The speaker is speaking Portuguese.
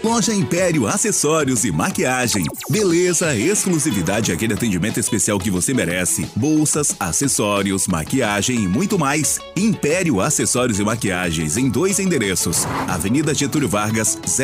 Loja Império Acessórios e Maquiagem. Beleza, exclusividade e aquele atendimento especial que você merece. Bolsas, acessórios, maquiagem e muito mais. Império Acessórios e Maquiagens em 2 endereços. Avenida Getúlio Vargas,